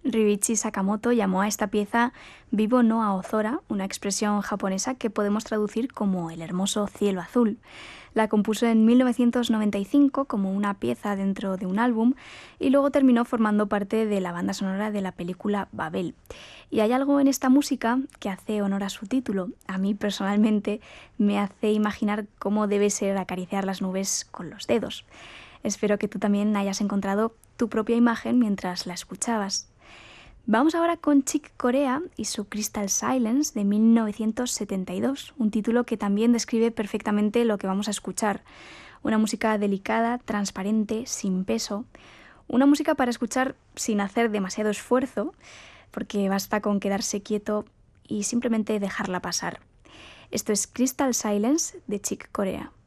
Ryuichi Sakamoto llamó a esta pieza Bibo no Aozora, una expresión japonesa que podemos traducir como el hermoso cielo azul. La compuso en 1995 como una pieza dentro de un álbum y luego terminó formando parte de la banda sonora de la película Babel. Y hay algo en esta música que hace honor a su título. A mí personalmente me hace imaginar cómo debe ser acariciar las nubes con los dedos. Espero que tú también hayas encontrado tu propia imagen mientras la escuchabas. Vamos ahora con Chick Corea y su Crystal Silence de 1972, un título que también describe perfectamente lo que vamos a escuchar. Una música delicada, transparente, sin peso. Una música para escuchar sin hacer demasiado esfuerzo, porque basta con quedarse quieto y simplemente dejarla pasar. Esto es Crystal Silence de Chick Corea.